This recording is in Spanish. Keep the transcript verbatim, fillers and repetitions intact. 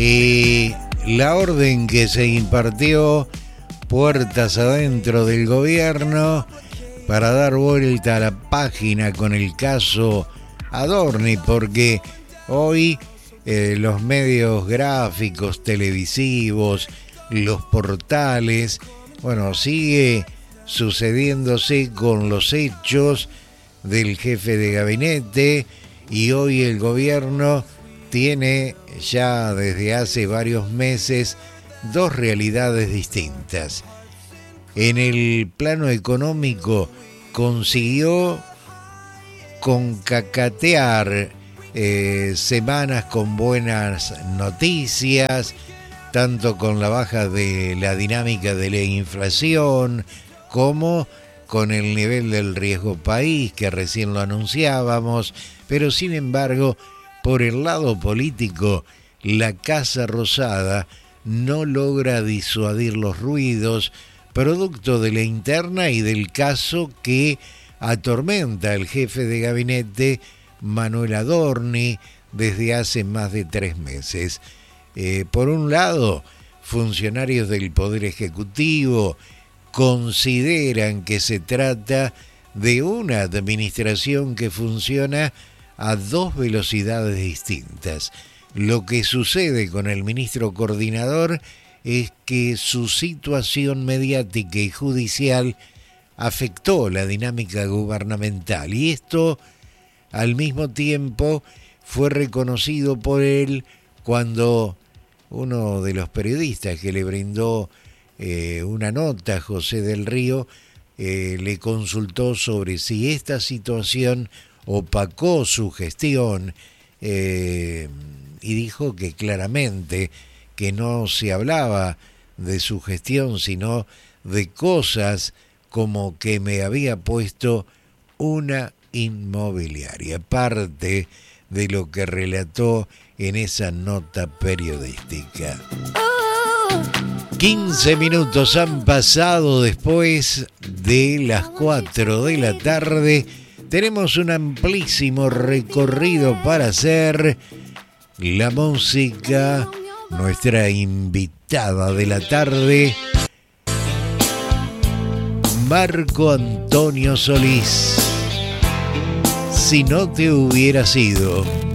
Y la orden que se impartió puertas adentro del gobierno para dar vuelta a la página con el caso Adorni, porque hoy eh, los medios gráficos, televisivos, los portales, bueno, sigue sucediéndose con los hechos del jefe de gabinete, y hoy el gobierno tiene ya desde hace varios meses dos realidades distintas. En el plano económico consiguió concacatear eh, semanas con buenas noticias, tanto con la baja de la dinámica de la inflación como con el nivel del riesgo país, que recién lo anunciábamos, pero sin embargo, por el lado político, la Casa Rosada no logra disuadir los ruidos, producto de la interna y del caso que atormenta al jefe de gabinete, Manuel Adorni, desde hace más de tres meses. Eh, por un lado, funcionarios del Poder Ejecutivo consideran que se trata de una administración que funciona a dos velocidades distintas. Lo que sucede con el ministro coordinador es que su situación mediática y judicial afectó la dinámica gubernamental, y esto al mismo tiempo fue reconocido por él cuando uno de los periodistas que le brindó eh, una nota, José del Río, eh, le consultó sobre si esta situación opacó su gestión, eh, y dijo que claramente que no se hablaba de su gestión, sino de cosas como que me había puesto una inmobiliaria, parte de lo que relató en esa nota periodística. quince minutos han pasado después de las cuatro de la tarde. Tenemos un amplísimo recorrido para hacer. La música, nuestra invitada de la tarde, Marco Antonio Solís. Si no te hubiera sido.